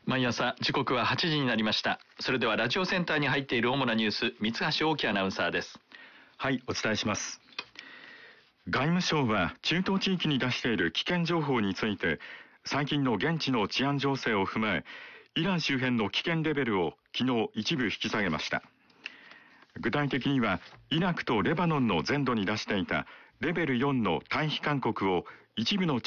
毎朝時刻は8時になりました。それではラジオセンターに入っている主なニュース、三橋大樹アナウンサーです。 はい、お伝えします。外務省は中東地域に出している危険情報について、最近の現地の治安情勢を踏まえ、イラン周辺の危険レベルを昨日一部引き下げました。具体的には、イラクとレバノンの全土に出していたレベル4の退避勧告を一部の地